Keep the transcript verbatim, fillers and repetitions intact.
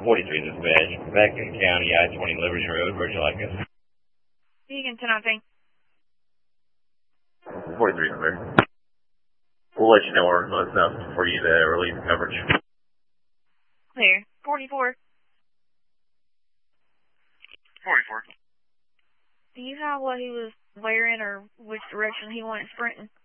forty-three, this is Badge. Macon County, I twenty, Liberty Road. Where'd you like us? Egan, ten nothing. forty-three, number. We'll let you know or let us know before you uh, release coverage. Clear. forty-four. forty-four. Do you have what he was wearing or which direction he went sprinting?